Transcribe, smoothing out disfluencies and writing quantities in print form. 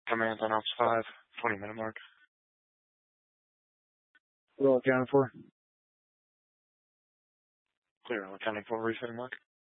Command on Ops 5, 20-minute mark. Roll accounted for. Clear on accounting for resetting mark.